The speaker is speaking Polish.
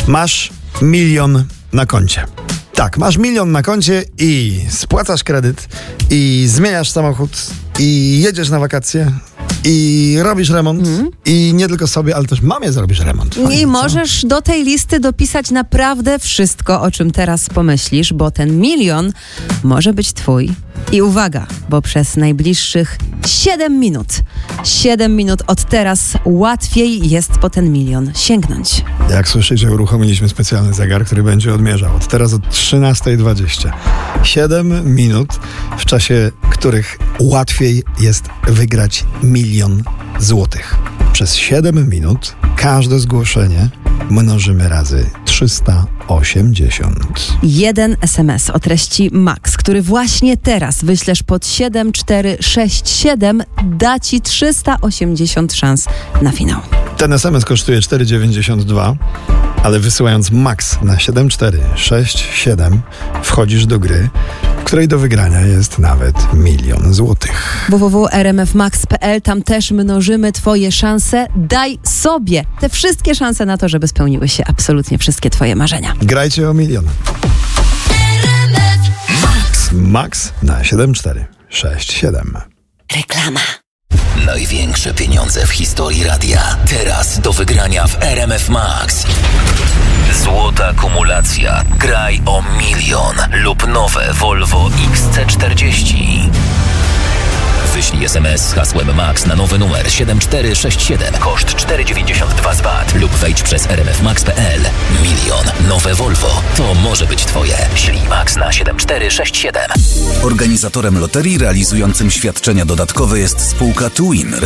Masz 1 000 000 na koncie. Tak, masz 1 000 000 na koncie i spłacasz kredyt i zmieniasz samochód i jedziesz na wakacje i robisz remont i nie tylko sobie, ale też mamie zrobisz remont. Fajnie, i możesz do tej listy dopisać naprawdę wszystko, o czym teraz pomyślisz, bo ten 1 000 000 może być twój. I uwaga, bo przez najbliższych 7 minut od teraz łatwiej jest po ten 1 000 000 sięgnąć. Jak słyszycie, uruchomiliśmy specjalny zegar, który będzie odmierzał od teraz od 13:20. 7 minut, w czasie których łatwiej jest wygrać 1 000 000 złotych. Przez 7 minut każde zgłoszenie mnożymy razy 380. Jeden SMS o treści MAX, który właśnie teraz wyślesz pod 7467, da ci 380 szans na finał. Ten SMS kosztuje 4,92, ale wysyłając MAX na 7467 wchodzisz do gry, w której do wygrania jest nawet 1 000 000 złotych. www.rmfmax.pl, tam też mnożymy twoje szanse. Daj sobie te wszystkie szanse na to, żeby spełniły się absolutnie wszystkie twoje marzenia. Grajcie o 1 000 000. MAX na 7467. Reklama. Największe pieniądze w historii radia. Teraz do wygrania w RMF Max. Złota kumulacja. Graj o 1 000 000 lub nowe Volvo XC40. Wyślij SMS z hasłem MAX na nowy numer 7467. Koszt 4,92 z VAT lub wejdź przez rmfmax.pl. 1 000 000 nowe Volvo. To może być twoje. Ślij MAX na 7467. Organizatorem loterii realizującym świadczenia dodatkowe jest spółka Twin.